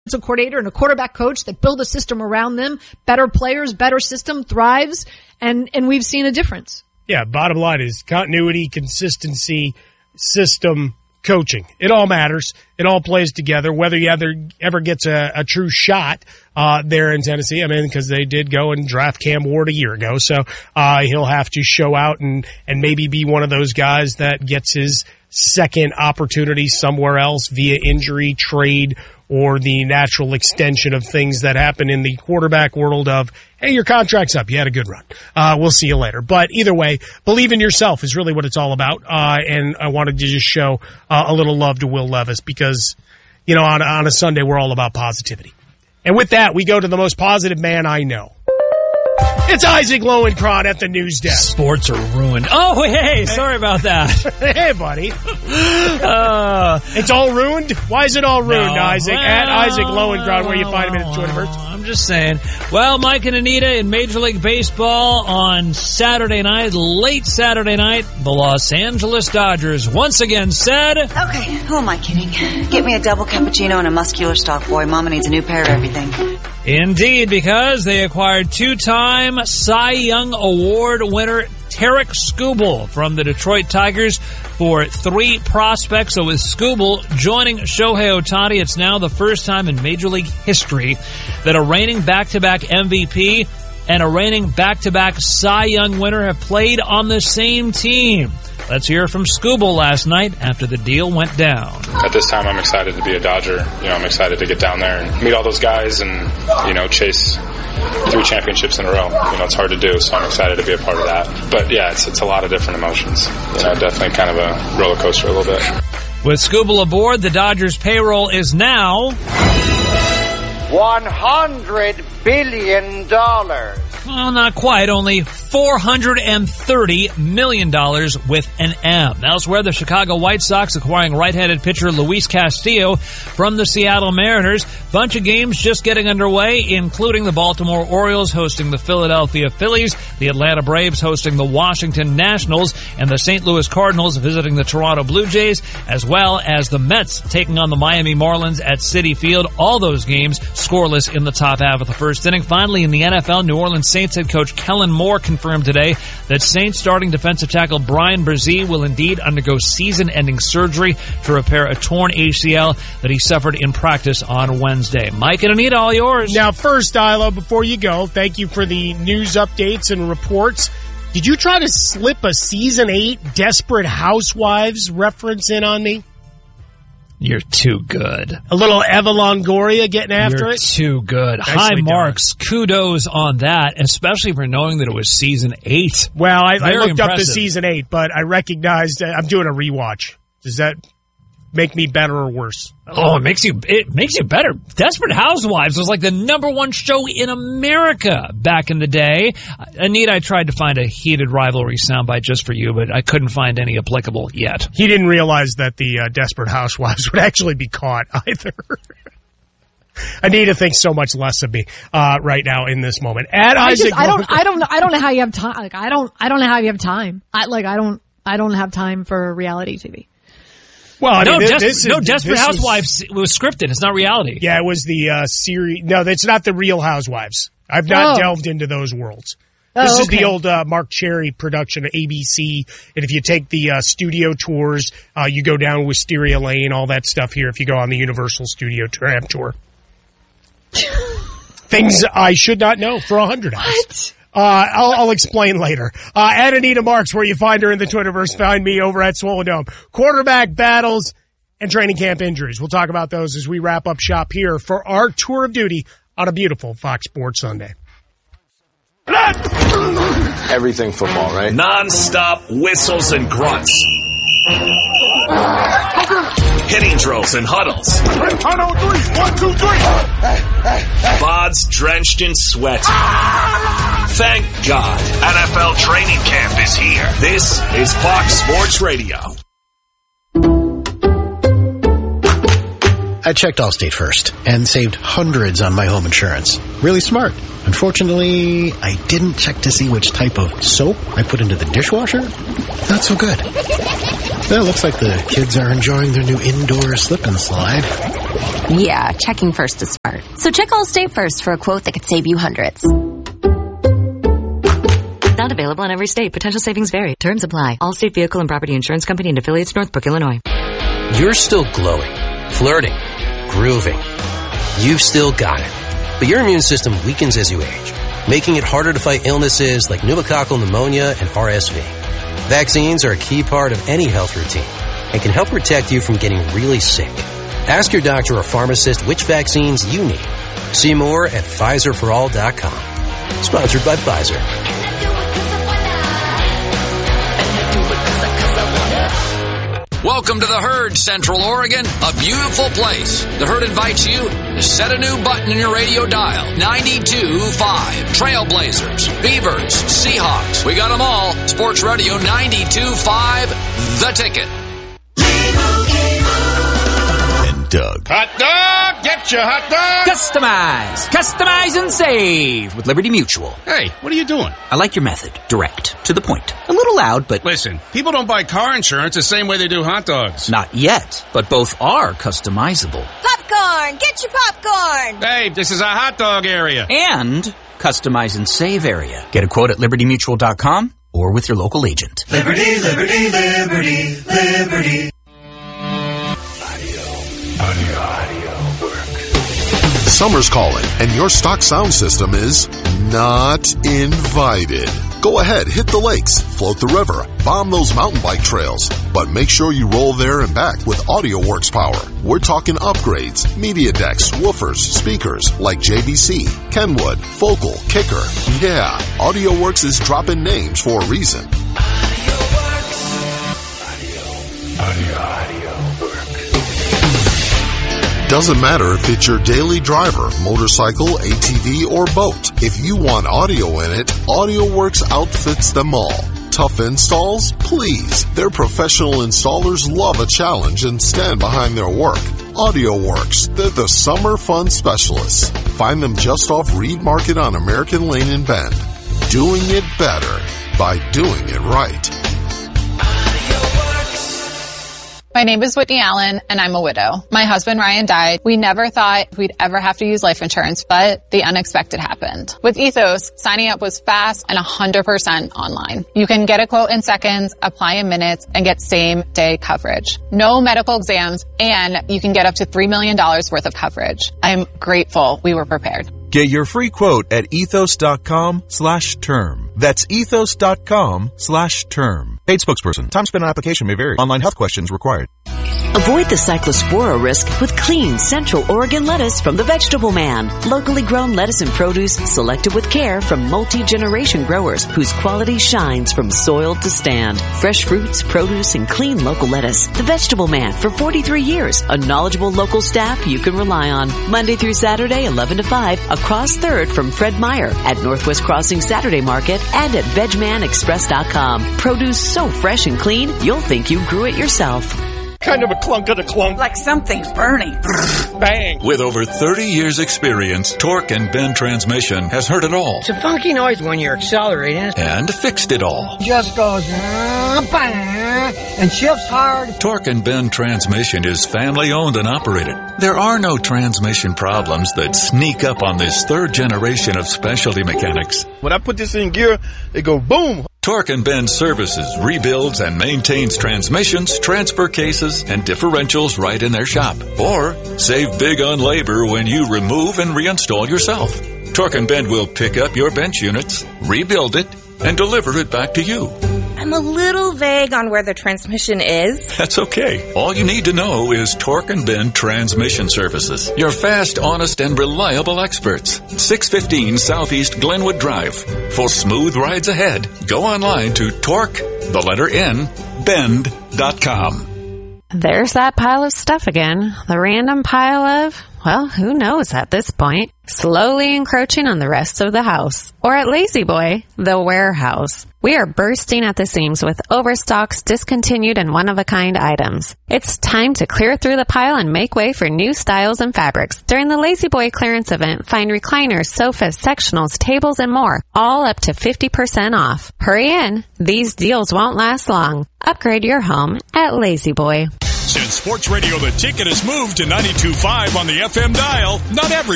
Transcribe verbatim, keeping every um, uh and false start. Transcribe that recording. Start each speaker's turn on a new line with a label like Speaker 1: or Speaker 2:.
Speaker 1: coordinator and a quarterback coach that build a system around them, better players, better system, thrives, and, and we've seen a difference.
Speaker 2: Yeah, bottom line is continuity, consistency, system, coaching. It all matters. It all plays together. Whether you ever, ever gets a, a true shot uh, there in Tennessee, I mean, because they did go and draft Cam Ward a year ago, so uh, he'll have to show out and, and maybe be one of those guys that gets his second opportunity somewhere else via injury, trade, or the natural extension of things that happen in the quarterback world of, hey, your contract's up. You had a good run. Uh, we'll see you later. But either way, believe in yourself is really what it's all about. Uh, and I wanted to just show uh, a little love to Will Levis because, you know, on, on a Sunday, we're all about positivity. And with that, we go to the most positive man I know. It's Isaac Lowenkron at the news desk.
Speaker 3: Sports are ruined. Oh, hey, sorry about that.
Speaker 2: Hey, buddy.
Speaker 3: Uh,
Speaker 2: it's all ruined? Why is it all ruined,
Speaker 3: no,
Speaker 2: Isaac?
Speaker 3: Well,
Speaker 2: at Isaac Lowenkron, where you find him in the Twitterverse.
Speaker 3: I'm just saying. Well, Mike and Anita in Major League Baseball on Saturday night, late Saturday night, the Los Angeles Dodgers once again said...
Speaker 4: Okay, who am I kidding? Get me a double cappuccino and a muscular stock, boy. Mama needs a new pair of everything.
Speaker 3: Indeed, because they acquired two-time Cy Young Award winner Tarik Skubal from the Detroit Tigers for three prospects. So with Skubal joining Shohei Ohtani, it's now the first time in Major League history that a reigning back-to-back M V P and a reigning back-to-back Cy Young winner have played on the same team. Let's hear from Skubal last night after the deal went down.
Speaker 5: At this time, I'm excited to be a Dodger. You know, I'm excited to get down there and meet all those guys and, you know, chase three championships in a row. You know, it's hard to do, so I'm excited to be a part of that. But, yeah, it's it's a lot of different emotions. You know, definitely kind of a roller coaster a little bit.
Speaker 3: With Skubal aboard, the Dodgers' payroll is now...
Speaker 6: one hundred billion dollars.
Speaker 3: Well, not quite. Only four hundred thirty million dollars with an M. Elsewhere, the Chicago White Sox acquiring right-handed pitcher Luis Castillo from the Seattle Mariners. Bunch of games just getting underway, including the Baltimore Orioles hosting the Philadelphia Phillies, the Atlanta Braves hosting the Washington Nationals, and the Saint Louis Cardinals visiting the Toronto Blue Jays, as well as the Mets taking on the Miami Marlins at Citi Field. All those games scoreless in the top half of the first inning. Finally, in the N F L, New Orleans Saints head coach Kellen Moore confirmed today that Saints starting defensive tackle Brian Brzee will indeed undergo season-ending surgery to repair a torn A C L that he suffered in practice on Wednesday. Mike and Anita, all yours.
Speaker 2: Now, first, Ilo, before you go, thank you for the news updates and reports. Did you try to slip a Season eight Desperate Housewives reference in on me?
Speaker 3: You're too good.
Speaker 2: A little Eva Longoria getting after
Speaker 3: You're
Speaker 2: it?
Speaker 3: too good.
Speaker 2: Nicely
Speaker 3: High
Speaker 2: done.
Speaker 3: Marks. Kudos on that, especially for knowing that it was Season eight.
Speaker 2: Well, I, I looked
Speaker 3: impressive.
Speaker 2: up the Season eight, but I recognized uh, I'm doing a rewatch. Does that make me better or worse?
Speaker 3: Oh, it makes you it makes you better. Desperate Housewives was like the number one show in America back in the day. Anita, I tried to find a heated rivalry soundbite just for you, but I couldn't find any applicable yet.
Speaker 2: He didn't realize that the uh, Desperate Housewives would actually be caught either. Anita thinks so much less of me uh, right now in this moment. At
Speaker 1: I
Speaker 2: Isaac,
Speaker 1: just, I don't, I don't, I don't know how you have time. Like, I don't, I don't know how you have time. I like, I don't, I don't have time for reality T V.
Speaker 2: Well, I
Speaker 3: no,
Speaker 2: mean,
Speaker 3: Des-
Speaker 2: this is,
Speaker 3: no, Desperate
Speaker 2: this
Speaker 3: Housewives was, was scripted. It's not reality.
Speaker 2: Yeah, it was the uh, series. No, that's not the Real Housewives. I've not
Speaker 1: Oh.
Speaker 2: delved into those worlds.
Speaker 1: Oh,
Speaker 2: This is
Speaker 1: okay.
Speaker 2: the old uh, Mark Cherry production of A B C. And if you take the uh, studio tours, uh, you go down Wisteria Lane, all that stuff here if you go on the Universal Studio Tram Tour. Things I should not know for a hundred hours.
Speaker 1: What?
Speaker 2: Uh, I'll, I'll explain later. Uh, at Anita Marks, where you find her in the Twitterverse, find me over at Swollen Dome. Quarterback battles and training camp injuries. We'll talk about those as we wrap up shop here for our tour of duty on a beautiful Fox Sports Sunday.
Speaker 7: Everything football, right?
Speaker 8: Non-stop whistles and grunts. Hitting drills and huddles.
Speaker 6: One, two, three.
Speaker 8: Bods drenched in sweat. Thank God, N F L training camp is here. This is Fox Sports Radio.
Speaker 9: I checked Allstate first and saved hundreds on my home insurance. Really smart. Unfortunately, I didn't check to see which type of soap I put into the dishwasher. Not so good. Well, it looks like the kids are enjoying their new indoor slip and slide.
Speaker 10: Yeah, checking first is smart. So check Allstate first for a quote that could save you hundreds.
Speaker 11: Not available in every state. Potential savings vary. Terms apply. Allstate Vehicle and Property Insurance Company and affiliates, Northbrook, Illinois.
Speaker 12: You're still glowing, flirting, grooving. You've still got it. But your immune system weakens as you age, making it harder to fight illnesses like pneumococcal pneumonia and R S V. Vaccines are a key part of any health routine and can help protect you from getting really sick. Ask your doctor or pharmacist which vaccines you need. See more at Pfizer for all dot com. Sponsored by Pfizer.
Speaker 13: Welcome to the Herd, Central Oregon, a beautiful place. The Herd invites you to set a new button in your radio dial. ninety-two point five. Trailblazers, Beavers, Seahawks. We got them all. Sports Radio ninety-two point five, The Ticket.
Speaker 14: And Doug.
Speaker 15: Hot dog! Get your hot dog!
Speaker 16: Customize! Customize and save with Liberty Mutual.
Speaker 15: Hey, what are you doing?
Speaker 16: I like your method. Direct. To the point. A little loud, but...
Speaker 15: Listen, people don't buy car insurance the same way they do hot dogs.
Speaker 16: Not yet, but both are customizable.
Speaker 17: Popcorn! Get your popcorn!
Speaker 15: Hey, this is a hot dog area.
Speaker 16: And customize and save area. Get a quote at liberty mutual dot com or with your local agent.
Speaker 18: Liberty, liberty, liberty, liberty.
Speaker 19: Audio, audio work. Summer's calling, and your stock sound system is not invited. Go ahead, hit the lakes, float the river, bomb those mountain bike trails, but make sure you roll there and back with AudioWorks power. We're talking upgrades, media decks, woofers, speakers like J V C, Kenwood, Focal, Kicker. Yeah, AudioWorks is dropping names for a reason.
Speaker 18: AudioWorks. Audio, audio, audio work.
Speaker 19: Doesn't matter if it's your daily driver, motorcycle, A T V, or boat. If you want audio in it, AudioWorks outfits them all. Tough installs? Please. Their professional installers love a challenge and stand behind their work. AudioWorks. They're the summer fun specialists. Find them just off Reed Market on American Lane in Bend. Doing it better by doing it right.
Speaker 20: My name is Whitney Allen, and I'm a widow. My husband, Ryan, died. We never thought we'd ever have to use life insurance, but the unexpected happened. With Ethos, signing up was fast and one hundred percent online. You can get a quote in seconds, apply in minutes, and get same-day coverage. No medical exams, and you can get up to three million dollars worth of coverage. I'm grateful we were prepared.
Speaker 21: Get your free quote at ethos.com slash term. That's ethos.com slash term. Paid spokesperson. Time spent on application may vary. Online health questions required.
Speaker 22: Avoid the cyclospora risk with clean Central Oregon lettuce from the Vegetable Man. Locally grown lettuce and produce selected with care from multi-generation growers whose quality shines from soil to stand. Fresh fruits, produce, and clean local lettuce. The Vegetable Man for forty-three years. A knowledgeable local staff you can rely on. Monday through Saturday, eleven to five, across third from Fred Meyer at Northwest Crossing Saturday Market and at veg man express dot com. Produce so fresh and clean, you'll think you grew it yourself.
Speaker 15: Kind of a clunk of the clunk.
Speaker 17: Like something's burning.
Speaker 15: Bang.
Speaker 23: With over thirty years experience, Torque and Bend Transmission has heard it all.
Speaker 24: It's a funky noise when you're accelerating.
Speaker 23: And fixed it all.
Speaker 24: Just goes and shifts hard.
Speaker 23: Torque and Bend Transmission is family owned and operated. There are no transmission problems that sneak up on this third generation of specialty mechanics.
Speaker 15: When I put this in gear, it go boom.
Speaker 23: Torque and Bend services, rebuilds, and maintains transmissions, transfer cases, and differentials right in their shop. Or save big on labor when you remove and reinstall yourself. Torque and Bend will pick up your bench units, rebuild it, and deliver it back to you.
Speaker 17: I'm a little vague on where the transmission is.
Speaker 23: That's okay. All you need to know is Torque and Bend Transmission Services. Your fast, honest, and reliable experts. six fifteen Southeast Glenwood Drive. For smooth rides ahead, go online to Torque, the letter N, bend dot com.
Speaker 25: There's that pile of stuff again. The random pile of, well, who knows at this point. Slowly encroaching on the rest of the house. Or at Lazy Boy, the warehouse. We are bursting at the seams with overstocks, discontinued, and one-of-a-kind items. It's time to clear through the pile and make way for new styles and fabrics. During the Lazy Boy clearance event, find recliners, sofas, sectionals, tables, and more, all up to fifty percent off. Hurry in. These deals won't last long. Upgrade your home at Lazy Boy.
Speaker 1: Since Sports Radio The Ticket has moved to ninety-two point five on the F M dial, not every